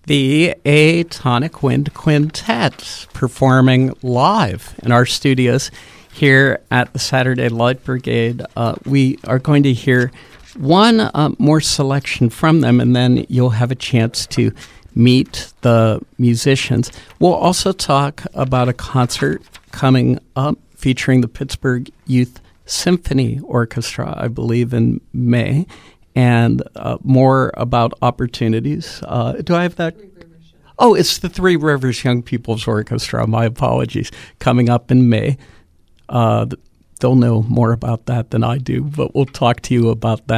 The A Tonic Wind Quintet performing live in our studios here at the Saturday Light Brigade. We are going to hear one more selection from them, and then you'll have a chance to meet the musicians. We'll also talk about a concert coming up featuring the Pittsburgh Youth Symphony Orchestra, I believe, in May, and more about opportunities. Do I have that? Oh, it's the Three Rivers Young People's Orchestra. My apologies. Coming up in May. They'll know more about that than I do, but we'll talk to you about that.